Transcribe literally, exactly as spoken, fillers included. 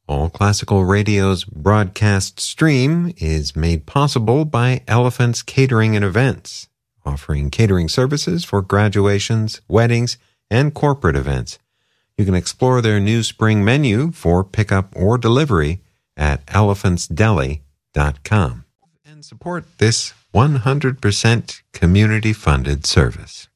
All Classical Radio's broadcast stream is made possible by Elephant's Catering and Events, offering catering services for graduations, weddings, and corporate events. You can explore their new spring menu for pickup or delivery at elephants deli dot com and support this one hundred percent community-funded service.